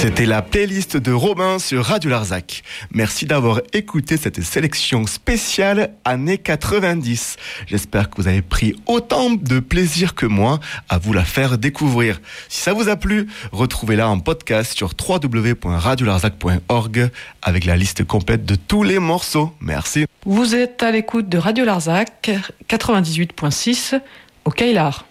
C'était la playlist de Robin sur Radio Larzac. Merci d'avoir écouté cette sélection spéciale années 90. J'espère que vous avez pris autant de plaisir que moi à vous la faire découvrir. Si ça vous a plu, retrouvez-la en podcast sur www.radiolarzac.org avec la liste complète de tous les morceaux. Merci. Vous êtes à l'écoute de Radio Larzac 98.6 au Kailar.